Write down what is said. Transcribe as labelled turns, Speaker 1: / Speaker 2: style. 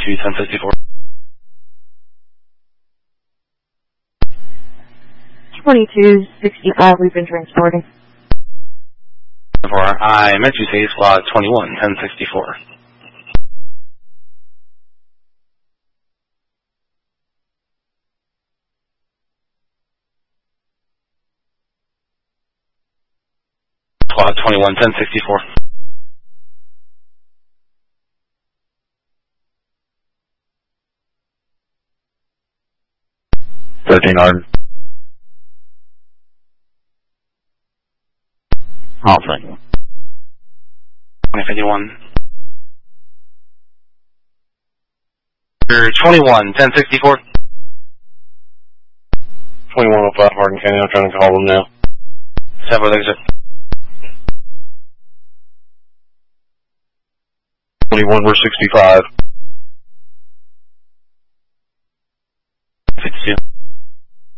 Speaker 1: 1064.
Speaker 2: 2265, we've been transporting.
Speaker 1: I meant to say squad 21, 1064. Squad 21, 1064.
Speaker 3: $13. Halfway.
Speaker 1: 2051. 21, 1064.
Speaker 3: 2105 Hardin County, I'm trying to call them now.
Speaker 1: Several exit.
Speaker 3: 21, we're 65.
Speaker 1: 62.